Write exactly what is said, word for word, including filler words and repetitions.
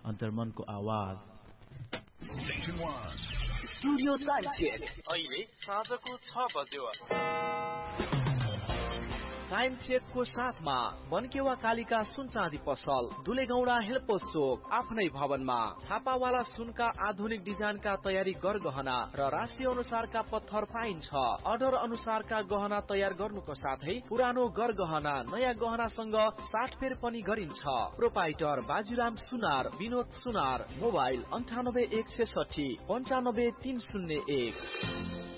अन्तर्मनको आवाज। Studio time check अहिले साँझको छ बज्यो। टाइम चेकको साथमा बनकेवा कालिका सुन चाँदी पसल, दुलेगौडा हेल्पोस चोक, आफ्नै भवनमा छापावाला सुनका आधुनिक डिजाइनका तयारी गरगहना र राशि अनुसारका पत्थर पाइन्छ। अर्डर अनुसारका गहना तयार गर्नुको साथै पुरानो गरगहना नयाँ गहनासँग साटफेर पनि गरिन्छ। प्रोपाइटर बाजुराम सुनार, विनोद सुनार, मोबाइल अन्ठानब्बे एक छेसठी पन्चानब्बे तीन शून्य एक।